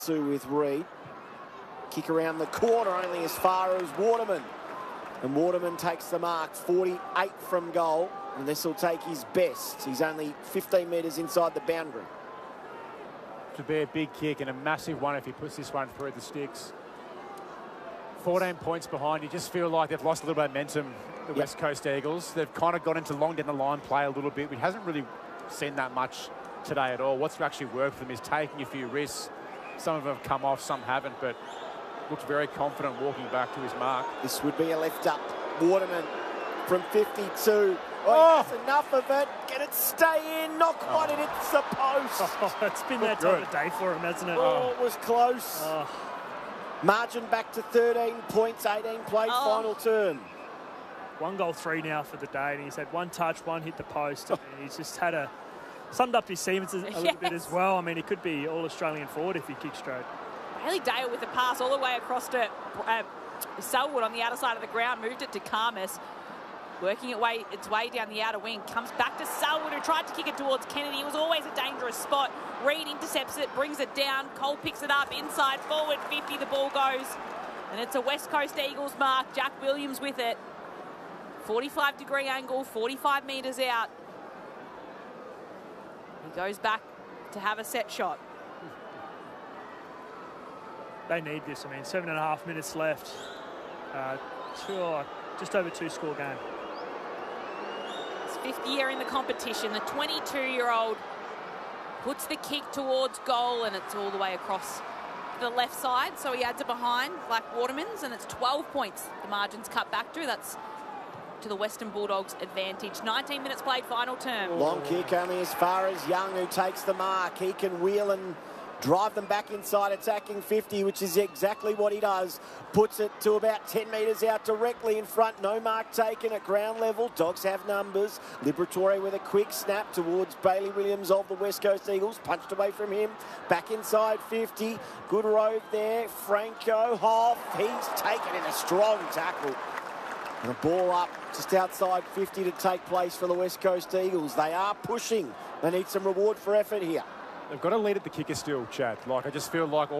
With Reed. Kick around the corner only as far as Waterman. And Waterman takes the mark, 48 from goal. And this will take his best. He's only 15 metres inside the boundary. To be a big kick and a massive one if he puts this one through the sticks. 14 points behind. You just feel like they've lost a little momentum, the West Coast Eagles. They've kind of got into long down the line play a little bit. We hasn't really seen that much today at all. What's actually worked for them is taking a few risks. Some of them have come off, some haven't, but looks very confident walking back to his mark. This would be a left up. Waterman from 52. Oh, that's enough of it. Can it stay in? Not quite. It hits the post. It's been that type of day for him, hasn't it? Oh, it was close. Margin back to 13 points, 18 played, final turn. 1 goal, 3 now for the day, and he's had 1 touch, 1 hit the post. And he's just had summed up his seams a little bit as well. I mean, he could be all-Australian forward if he kicks straight. Bailey Dale with the pass all the way across to Selwood on the outer side of the ground, moved it to Karmas, working its way down the outer wing, comes back to Selwood, who tried to kick it towards Kennedy. It was always a dangerous spot. Reed intercepts it, brings it down. Cole picks it up, inside forward 50, the ball goes. And it's a West Coast Eagles mark. Jack Williams with it. 45-degree angle, 45 metres out. He goes back to have a set shot. They need this. I mean, 7.5 minutes left. Just over 2-score game. It's 5th year in the competition. The 22-year-old puts the kick towards goal, and it's all the way across the left side. So he adds it behind, like Waterman's, and it's 12 points the margin's cut back to. That's to the Western Bulldogs' advantage. 19 minutes played, final term. Long kick only as far as Young, who takes the mark. He can wheel and drive them back inside, attacking 50, which is exactly what he does. Puts it to about 10 metres out, directly in front. No mark taken at ground level. Dogs have numbers. Liberatore with a quick snap towards Bailey Williams of the West Coast Eagles. Punched away from him. Back inside 50. Good rove there. Franco Hoff. He's taken in a strong tackle. And a ball up just outside 50 to take place for the West Coast Eagles. They are pushing. They need some reward for effort here. They've got to lead at the kicker still, Chad. Like, I just feel like